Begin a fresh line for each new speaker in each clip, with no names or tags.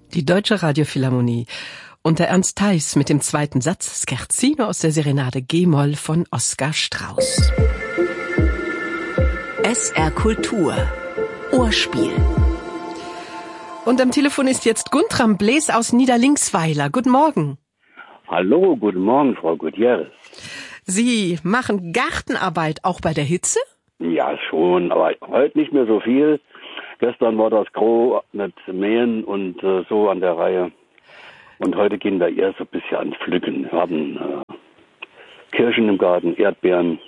Die Deutsche Radiophilharmonie unter Ernst Theis mit dem zweiten Satz Scherzino aus der Serenade G-Moll von Oskar Strauß.
SR Kultur Ohrspiel.
Und am Telefon ist jetzt Guntram Blees aus Niederlinksweiler. Guten Morgen.
Hallo, guten Morgen, Frau Gutierrez.
Sie machen Gartenarbeit auch bei der Hitze?
Ja, schon, aber heute nicht mehr so viel. Gestern war das Gros mit Mähen und so an der Reihe. Und heute gehen wir eher so ein bisschen ans Pflücken. Wir haben Kirschen im Garten, Erdbeeren.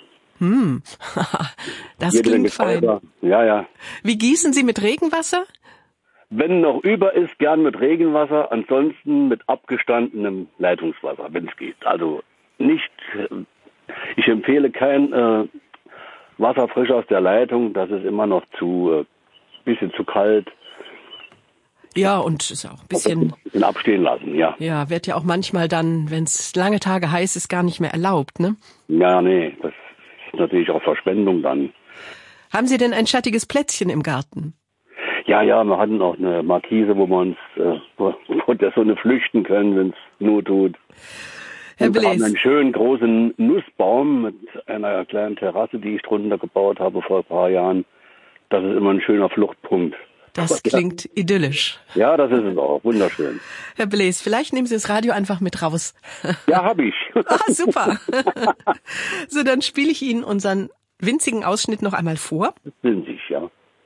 Das klingt fein.
Ja.
Wie gießen Sie mit Regenwasser?
Wenn noch über ist, gern mit Regenwasser, ansonsten mit abgestandenem Leitungswasser, wenn es geht. Also nicht, ich empfehle kein Wasser frisch aus der Leitung, das ist immer noch bisschen zu kalt.
Ja, und ist auch ein bisschen
abstehen lassen, ja.
Ja, wird ja auch manchmal dann, wenn es lange Tage heiß ist, gar nicht mehr erlaubt, ne?
Ja, nee, das ist natürlich auch Verschwendung dann.
Haben Sie denn ein schattiges Plätzchen im Garten?
Ja, wir hatten auch eine Markise, wo wir uns vor der Sonne flüchten können, wenn es Not tut.
Herr
Und wir haben
Blees.
einen schönen großen Nussbaum mit einer kleinen Terrasse, die ich drunter gebaut habe vor ein paar Jahren. Das ist immer ein schöner Fluchtpunkt.
Das klingt idyllisch.
Ja, das ist es auch. Wunderschön.
Herr Blees, vielleicht nehmen Sie das Radio einfach mit raus.
Ja, hab ich.
Ah, super. So, dann spiele ich Ihnen unseren winzigen Ausschnitt noch einmal vor.
Winzig, ja.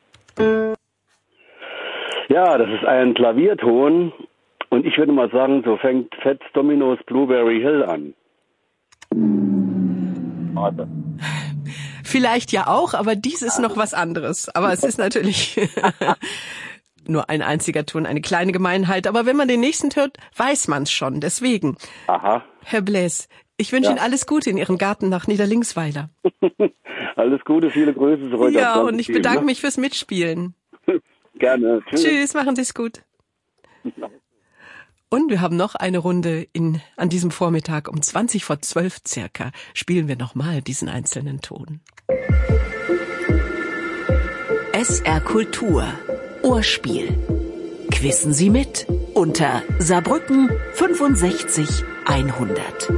Ja, das ist ein Klavierton. Und ich würde mal sagen, so fängt Fats Domino's Blueberry Hill an. Warte.
Vielleicht ja auch, aber dies ist noch was anderes. Aber es ist natürlich nur ein einziger Ton, eine kleine Gemeinheit. Aber wenn man den nächsten hört, weiß man's schon. Deswegen,
Aha.
Herr Blees, ich wünsche Ihnen alles Gute in Ihrem Garten nach Niederlinksweiler.
Alles Gute, viele Grüße zurück.
Ja, und ich bedanke mich fürs Mitspielen.
Gerne.
Tschüss, machen Sie es gut. Und wir haben noch eine Runde an diesem Vormittag um 11:20 circa. Spielen wir nochmal diesen einzelnen Ton.
SR Kultur Ohrspiel. Quissen Sie mit unter Saarbrücken 65 100.